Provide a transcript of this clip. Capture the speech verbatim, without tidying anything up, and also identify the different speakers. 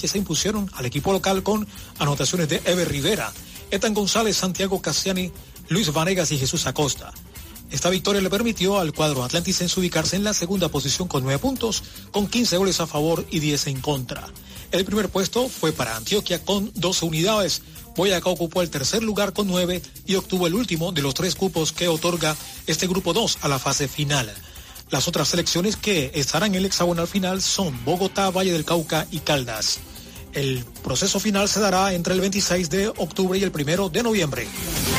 Speaker 1: que se impusieron al equipo local con anotaciones de Ever Rivera, Ethan González, Santiago Cassiani, Luis Vanegas y Jesús Acosta. Esta victoria le permitió al cuadro atlanticense ubicarse en la segunda posición con nueve puntos, con quince goles a favor y diez en contra. El primer puesto fue para Antioquia con doce unidades. Boyacá ocupó el tercer lugar con nueve y obtuvo el último de los tres cupos que otorga este grupo dos a la fase final. Las otras selecciones que estarán en el hexagonal final son Bogotá, Valle del Cauca y Caldas. El proceso final se dará entre el veintiséis de octubre y el primero de noviembre.